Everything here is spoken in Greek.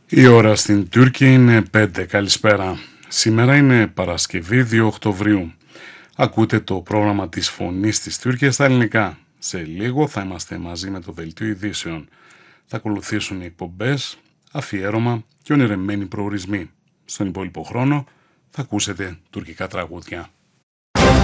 Η ώρα στην Τούρκη είναι 5. Καλησπέρα. Σήμερα είναι Παρασκευή 2 Οκτωβρίου. Ακούτε το πρόγραμμα της Φωνής της Τούρκης στα ελληνικά. Σε λίγο θα είμαστε μαζί με το Δελτίο Ειδήσεων. Θα ακολουθήσουν οι εκπομπές, αφιέρωμα και ονειρεμένοι προορισμοί. Στον υπόλοιπο χρόνο θα ακούσετε τουρκικά τραγούδια.